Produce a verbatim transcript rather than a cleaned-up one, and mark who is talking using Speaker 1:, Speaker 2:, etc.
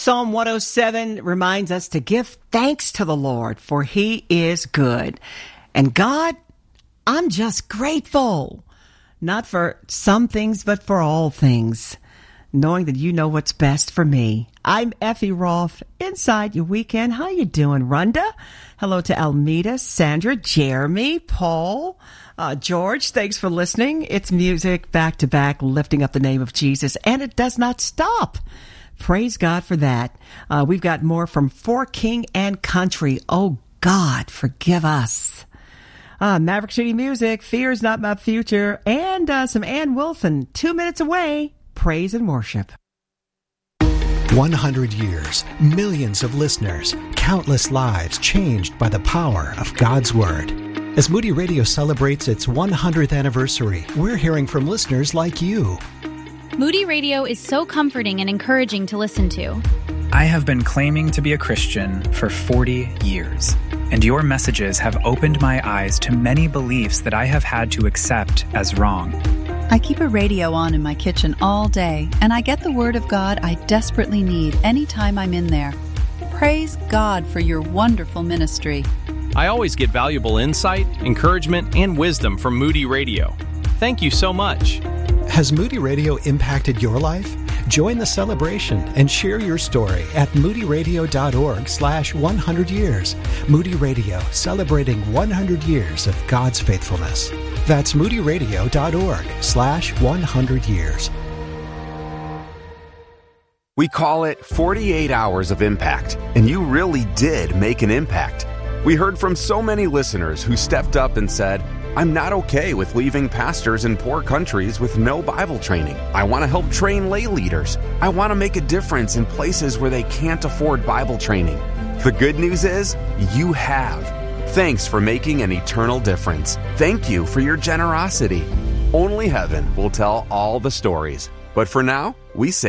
Speaker 1: Psalm one oh seven reminds us to give thanks to the Lord, for he is good. And God, I'm just grateful, not for some things, but for all things, knowing that you know what's best for me. I'm Effie Rolfe, inside your weekend. How you doing, Rhonda? Hello to Almeda, Sandra, Jeremy, Paul, uh, George. Thanks for listening. It's music back to back, lifting up the name of Jesus, and it does not stop. Praise God for that. Uh, we've got more from For King and Country. Oh, God, forgive us. Uh, Maverick City Music, Fear is Not My Future, and uh, some Ann Wilson, Two Minutes Away, Praise and Worship.
Speaker 2: one hundred years, millions of listeners, countless lives changed by the power of God's Word. As Moody Radio celebrates its one hundredth anniversary, we're hearing from listeners like you.
Speaker 3: Moody Radio is so comforting and encouraging to listen to.
Speaker 4: I have been claiming to be a Christian for forty years, and your messages have opened my eyes to many beliefs that I have had to accept as wrong.
Speaker 5: I keep a radio on in my kitchen all day, and I get the Word of God I desperately need anytime I'm in there. Praise God for your wonderful ministry.
Speaker 6: I always get valuable insight, encouragement, and wisdom from Moody Radio. Thank you so much.
Speaker 2: Has Moody Radio impacted your life? Join the celebration and share your story at moodyradio.org slash 100 years. Moody Radio, celebrating one hundred years of God's faithfulness. That's moodyradio.org slash 100 years.
Speaker 7: We call it forty-eight hours of impact, and you really did make an impact. We heard from so many listeners who stepped up and said, I'm not okay with leaving pastors in poor countries with no Bible training. I want to help train lay leaders. I want to make a difference in places where they can't afford Bible training. The good news is, you have. Thanks for making an eternal difference. Thank you for your generosity. Only heaven will tell all the stories. But for now, we say